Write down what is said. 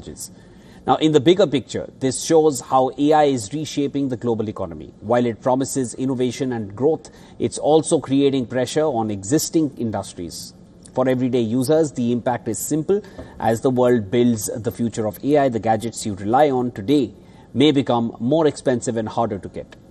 challenges. Now, in the bigger picture, this shows how AI is reshaping the global economy. While it promises innovation and growth, it's also creating pressure on existing industries. For everyday users, the impact is simple. As the world builds the future of AI, the gadgets you rely on today may become more expensive and harder to get.